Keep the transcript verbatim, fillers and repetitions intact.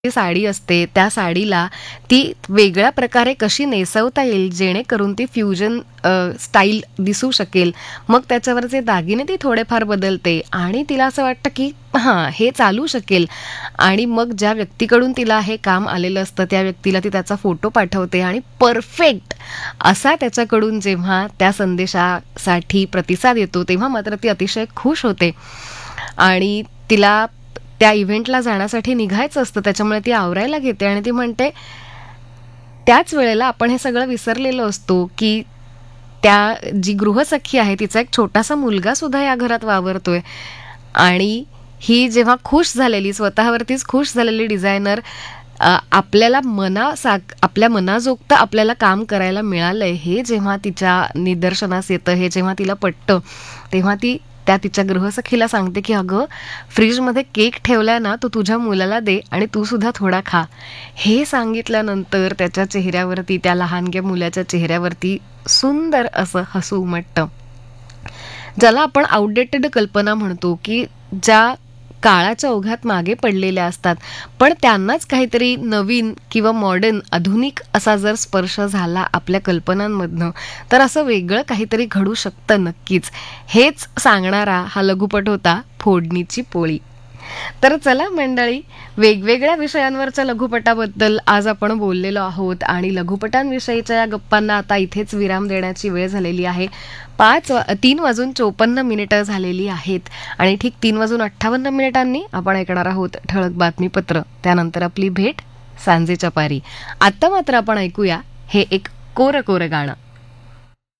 ती साडी असते त्या साडीला ती वेगळ्या प्रकारे कशी नेसवता येईल जेणेकरून ती फ्युजन स्टाईल दिसू शकेल. मग त्याच्यावरचे दागिने ती थोडेफार बदलते आणि तिला असं वाटतं की हां हे चालू शकेल. आणि मग ज्या व्यक्तीकडून तिला हे काम आलेलं असतं त्या व्यक्तीला ती त्याचा फोटो पाठवते आणि परफेक्ट असा त्याच्याकडून जेव्हा त्या संदेशासाठी प्रतिसाद येतो तेव्हा मात्र ती अतिशय खुश होते. आणि तिला त्या इव्हेंटला जाण्यासाठी निघायचं असतं त्याच्यामुळे ती आवरायला घेते आणि ती म्हणते त्याच वेळेला आपण हे सगळं विसरलेलो असतो की त्या जी गृहसखी आहे तिचा एक छोटासा मुलगा सुद्धा या घरात वावरतोय. आणि ही जेव्हा खुश झालेली स्वतःवरतीच खुश झालेली डिझायनर आपल्याला मना साक आपल्या मनाजोगतं आपल्याला काम करायला मिळालंय हे जेव्हा तिच्या निदर्शनास येतं हे जेव्हा तिला पटतं तेव्हा ती त्या तिच्या गृहसखीला सांगते की अगं फ्रीजमध्ये केक ठेवलाय ना तो तुझ्या मुलाला दे आणि तू सुद्धा थोडा खा. हे सांगितल्यानंतर त्याच्या चेहऱ्यावरती त्या लहानग्या मुलाच्या चेहऱ्यावरती सुंदर असं हसू उमटतं. ज्याला आपण आउटडेटेड कल्पना म्हणतो की ज्या काळाच्या ओघात मागे पडलेल्या असतात पण त्यांनाच काहीतरी नवीन किंवा मॉडर्न आधुनिक असा जर स्पर्श झाला आपल्या कल्पनांमधनं तर असं वेगळं काहीतरी घडू शकतं नक्कीच. हेच सांगणारा हा लघुपट होता फोडणीची पोळी. तर चला मंडळी, वेगवेगळ्या विषयांवरच्या लघुपटाबद्दल आज आपण बोललेलो आहोत आणि लघुपटांविषयीच्या या गप्पांना आता इथेच विराम देण्याची वेळ झालेली आहे. पाच तीन वाजून चोपन्न मिनिटं झालेली आहेत आणि ठीक तीन वाजून अठ्ठावन्न मिनिटांनी आपण ऐकणार आहोत ठळक बातमीपत्र. त्यानंतर आपली भेट सांजेच्या पारी. आता मात्र आपण ऐकूया हे एक कोरं कोरं गाणं.